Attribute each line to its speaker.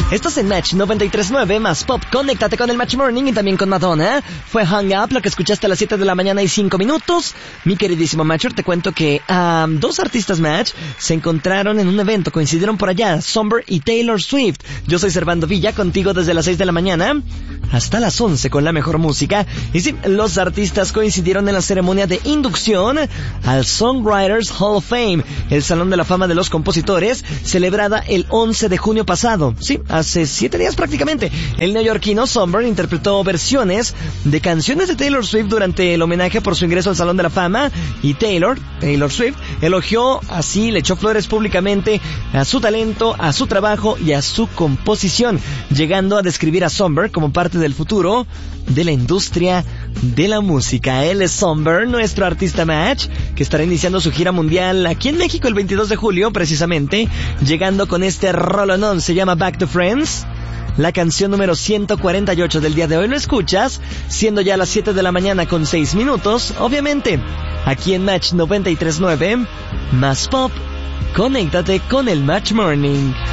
Speaker 1: Esto es en Match 93.9 más Pop. Conéctate con el Match Morning y también con Madonna. Fue Hang Up, lo que escuchaste a las 7 de la mañana y 5 minutos. Mi queridísimo Matcher, te cuento que dos artistas Match se encontraron en un evento, coincidieron por allá, Somber y Taylor Swift. Yo soy Servando Villa, contigo desde las 6 de la mañana hasta las 11 con la mejor música. Y sí, los artistas coincidieron en la ceremonia de inducción al Songwriters Hall of Fame, el Salón de la Fama de los Compositores, celebrada el 11 de junio pasado. Sí, hace 7 días prácticamente. El neoyorquino Somber interpretó versiones de canciones de Taylor Swift durante el homenaje por su ingreso al Salón de la Fama, y Taylor Swift elogió, así le echó flores públicamente a su talento, a su trabajo y a su composición, llegando a describir a Somber como parte del futuro de la industria de la música. Él es Somber, nuestro artista Match, que estará iniciando su gira mundial aquí en México el 22 de julio, precisamente, llegando con este rolonón, se llama Back to Friends, la canción número 148 del día de hoy. Lo escuchas, siendo ya las 7 de la mañana con 6 minutos, obviamente, aquí en Match 93.9, más Pop. Conéctate con el Match Morning.